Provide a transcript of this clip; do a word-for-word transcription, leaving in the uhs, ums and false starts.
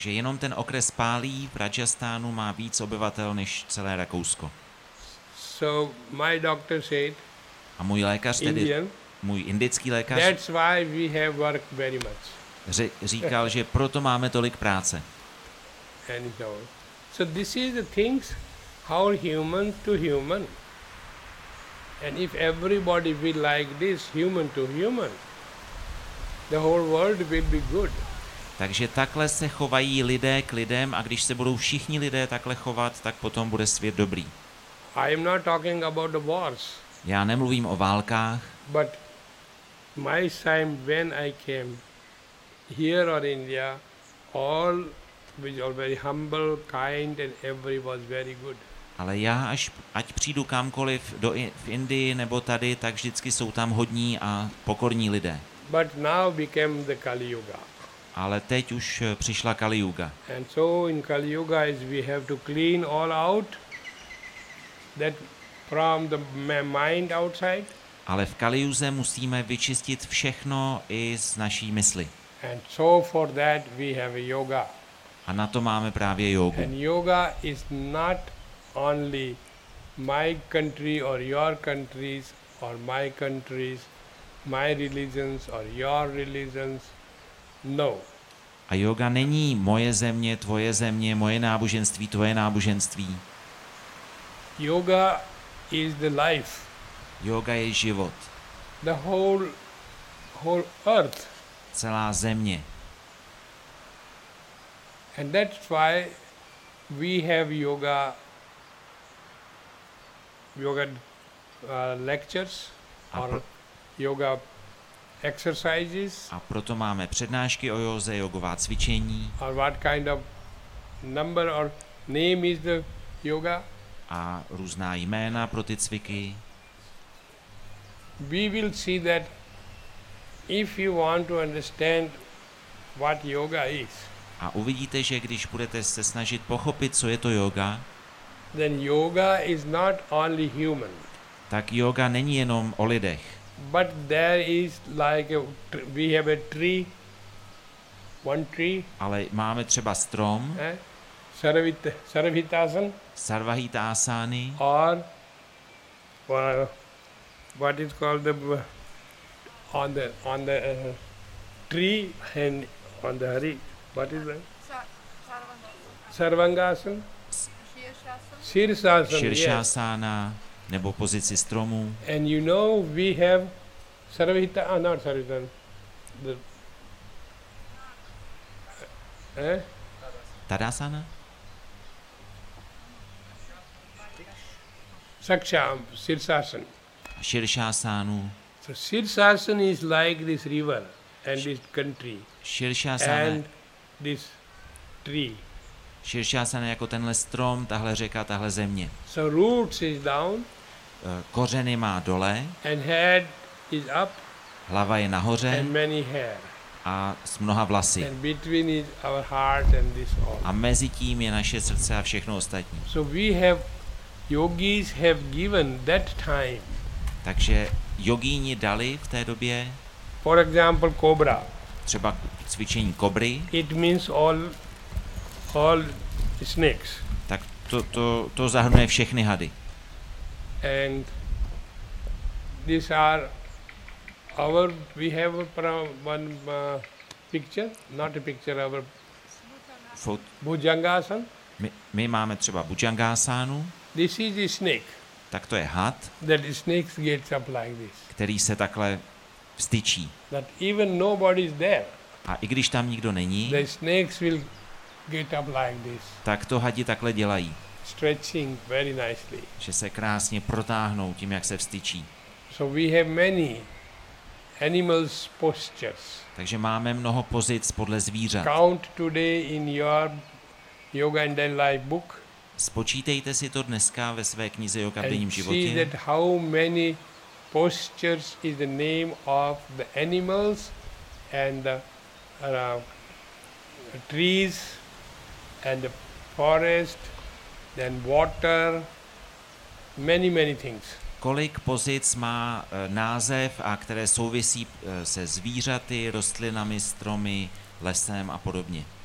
že jenom ten okres Pálí v Rajasthánu má víc obyvatel než celé Rakousko. So my doctor said, A můj lékař tedy, Indian, můj indický lékař, that's why we have work very much. ři- říkal, že proto máme tolik práce. And so, so this is the things how human to human. And if everybody will like this, human to human, the whole world will be good. Takže takhle se chovají lidé k lidem a když se budou všichni lidé takhle chovat, tak potom bude svět dobrý. I am not talking about the wars, Já nemluvím o válkách, but my time when I came here or India, all was all very humble, kind, and everybody was very good. ale já, až, ať přijdu kamkoliv do, I- v Indii nebo tady, tak vždycky jsou tam hodní a pokorní lidé. But now became the Kali Yuga. Ale teď už eh, přišla Kali Yuga. And so in Kali Yuga is we have to clean all out, that from the ma- mind outside, Ale v Kali Yuze musíme vyčistit všechno i z naší mysli. and so for that we have a yoga. A na to máme právě jógu. And yoga is not only my country or your countries or my countries, my religions or your religions. No. A jóga není moje země, tvoje země, moje náboženství, tvoje náboženství. Yoga is the life. Jóga je život. The whole whole earth. Celá země. And that's why we have yoga yoga uh, lectures A, or pro, yoga exercises a proto máme přednášky o józe, jogová cvičení or what kind of number or name is the yoga. a různá jména pro ty cviky. We will see that if you want to understand what yoga is, A uvidíte, že když budete se snažit pochopit, co je to jóga, then yoga is not only human, tak jóga není jenom o lidech, but there is like a, tr- we have a tree, one tree, ale máme třeba strom, eh? Sarvita, Sarvitasana, Sarvahita-asány, or uh, what is called the uh, on the on the uh, tree and on the hari. What is that? Sarvangasana, Sirsasana. Yes. Širšásána, nebo pozici stromu. And you know we have Sarvita, uh, not Sarvita, the eh? Tadasana? Saksham, Sirsasana. Širšásánu. So Sirsasana is like this river and this country Širšásána, and this tree. Širšásána jako tenhle strom, tahle řeka, tahle země. So roots is down E, Kořeny má dole, and head is up hlava je nahoře and many hair. a s mnoha vlasy. And between is our heart and this all. A mezi tím je naše srdce a všechno ostatní. So we have, yogis have given that time. Takže jogíni dali v té době For example, cobra. třeba cvičení kobry, It means all, all snakes. tak to, to, to zahrnuje všechny hady. And these are our, we have a pro- one uh, picture, not a picture, our Fot, Bhujangasana. my, my máme třeba Bhujangasánu, This is the snake. tak to je had, That the snakes gets up like this. který se takhle vstyčí. That even nobody is there. A i když tam nikdo není, The snakes will get up like this, tak to hadi takhle dělají, stretching very nicely. že se krásně protáhnou tím, jak se vstyčí. So we have many animals postures. Takže máme mnoho pozic podle zvířat. Count today in your Yoga and Daily Life book Spočítejte si to dneska ve své knize o každodenním and see životě that how many postures is the name of the animals and the uh, trees and the forest, then water, many many things. kolik pozic má e, název a které souvisí e, se zvířaty, rostlinami, stromy, lesem a podobně.